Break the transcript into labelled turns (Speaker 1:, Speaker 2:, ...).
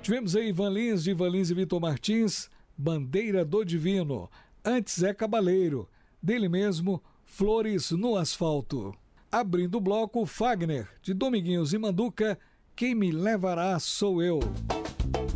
Speaker 1: Tivemos aí Ivan Lins, de Ivan Lins e Vitor Martins, Bandeira do Divino. Antes é Cabaleiro, dele mesmo, Flores no Asfalto. Abrindo o bloco, Fagner, de Dominguinhos e Manduca, Quem Me Levará Sou Eu.